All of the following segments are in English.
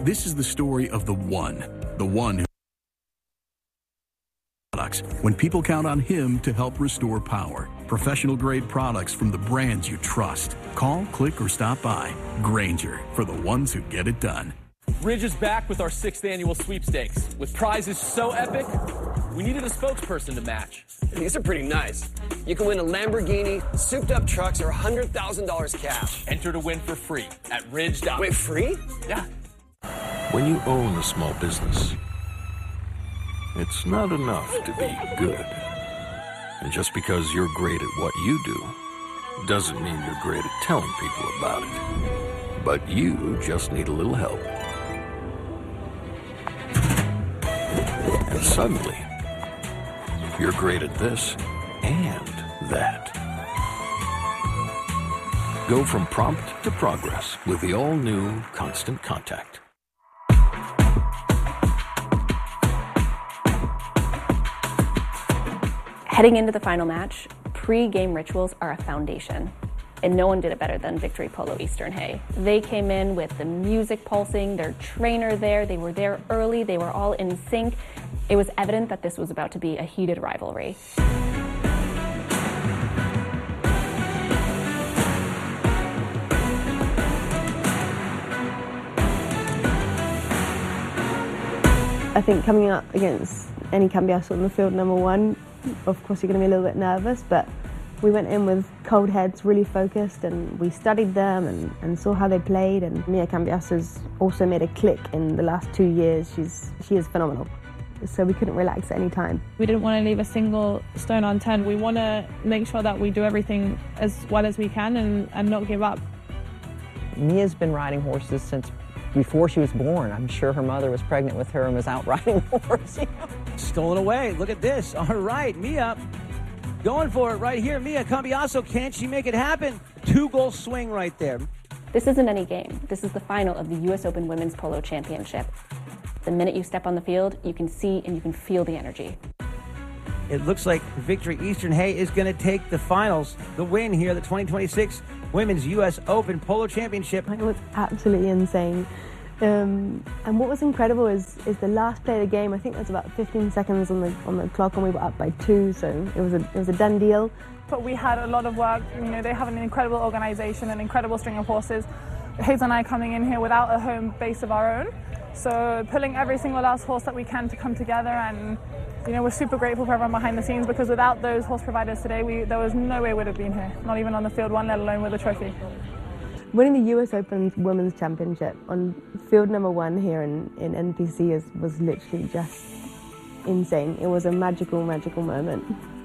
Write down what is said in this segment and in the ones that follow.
This is the story of the one who products when people count on him to help restore power. Professional grade products from the brands you trust. Call, click, or stop by. Grainger, for the ones who get it done. Ridge is back with our 6th annual sweepstakes. With prizes so epic, we needed a spokesperson to match. These are pretty nice. You can win a Lamborghini, souped up trucks, or $100,000 cash. Enter to win for free at Ridge. Wait, free? Yeah. When you own a small business, it's not enough to be good. And just because you're great at what you do, doesn't mean you're great at telling people about it. But you just need a little help. And suddenly, you're great at this and that. Go from prompt to progress with the all-new Constant Contact. Heading into the final match, pre-game rituals are a foundation. And no one did it better than Victory Polo Eastern Hay. They came in with the music pulsing, their trainer there, they were there early, they were all in sync. It was evident that this was about to be a heated rivalry. I think coming up against any Cambiasso on the field number one, of course you're going to be a little bit nervous, but we went in with cold heads, really focused, and we studied them and saw how they played. And Mia Cambiasso's also made a click in the last 2 years. She is phenomenal. So we couldn't relax at any time. We didn't want to leave a single stone unturned. We want to make sure that we do everything as well as we can and not give up. Mia's been riding horses since before she was born. I'm sure her mother was pregnant with her and was out riding the horse. Stolen away. Look at this. All right, Mia going for it right here. Mia Cambiasso, can she make it happen? 2-goal swing right there. This isn't any game. This is the final of the U.S. Open Women's Polo Championship. The minute you step on the field, you can see and you can feel the energy. It looks like Victory Eastern Hay is going to take the finals, the win here, the 2026 Women's U.S. Open Polo Championship. It was absolutely insane. And what was incredible is the last play of the game. I think there was about 15 seconds on the clock, and we were up by 2, so it was a done deal. But we had a lot of work. You know, they have an incredible organization, an incredible string of horses. Hazel and I coming in here without a home base of our own, so pulling every single last horse that we can to come together. And you know, we're super grateful for everyone behind the scenes, because without those horse providers today, there was no way we'd have been here, not even on the field one, let alone with a trophy. Winning the US Open Women's Championship on field number one here in NPC was literally just insane. It was a magical, magical moment.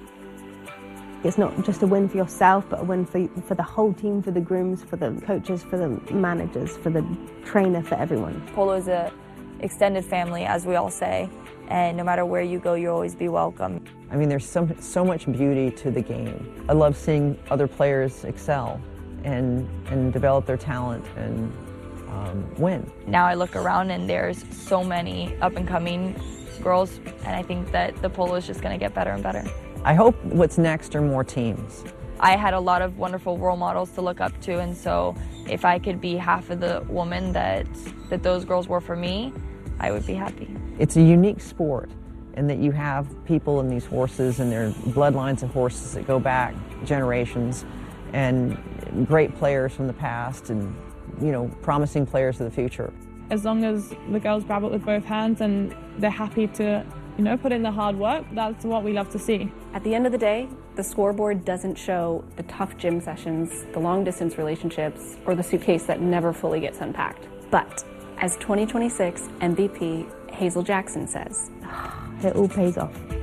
It's not just a win for yourself, but a win for the whole team, for the grooms, for the coaches, for the managers, for the trainer, for everyone. Polo is an extended family, as we all say, and no matter where you go, you'll always be welcome. I mean, there's so much beauty to the game. I love seeing other players excel and develop their talent and win. Now I look around and there's so many up-and-coming girls, and I think that the polo is just going to get better and better. I hope what's next are more teams. I had a lot of wonderful role models to look up to, and so if I could be half of the woman that those girls were for me, I would be happy. It's a unique sport in that you have people in these horses and their bloodlines of horses that go back generations, and great players from the past, and you know, promising players of the future. As long as the girls grab it with both hands and they're happy to, you know, put in the hard work, that's what we love to see. At the end of the day, the scoreboard doesn't show the tough gym sessions, the long-distance relationships, or the suitcase that never fully gets unpacked. But as 2026 MVP Hazel Jackson says, it all pays off.